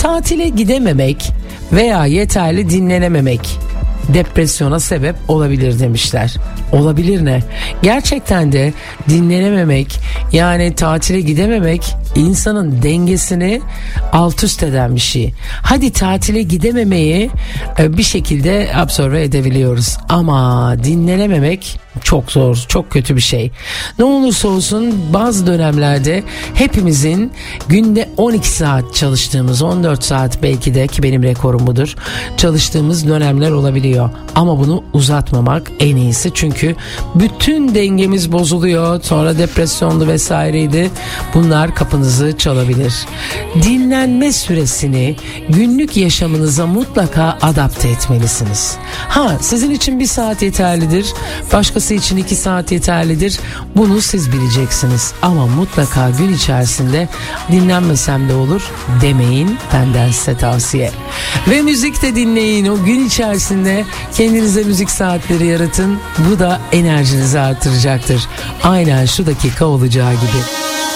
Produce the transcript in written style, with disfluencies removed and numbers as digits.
Tatile gidememek veya yeterli dinlenememek depresyona sebep olabilir demişler. Olabilir ne? Gerçekten de dinlenememek, yani tatile gidememek insanın dengesini alt üst eden bir şey. Hadi tatile gidememeyi bir şekilde absorbe edebiliyoruz ama dinlenememek çok zor, çok kötü bir şey. Ne olursa olsun bazı dönemlerde hepimizin günde 12 saat çalıştığımız, 14 saat belki de, ki benim rekorum budur, çalıştığımız dönemler olabiliyor. Ama bunu uzatmamak en iyisi, çünkü bütün dengemiz bozuluyor. Sonra depresyonlu vesaireydi. Bunlar kapınızı çalabilir. Dinlenme süresini günlük yaşamınıza mutlaka adapte etmelisiniz. Sizin için 1 saat yeterlidir. Başkası için 2 saat yeterlidir. Bunu siz bileceksiniz. Ama mutlaka gün içerisinde dinlenmesem de olur demeyin, benden size tavsiye. Ve müzik de dinleyin. O gün içerisinde kendinize müzik saatleri yaratın. Bu da enerjinizi artıracaktır. Aynen şu dakika olacağı gibi.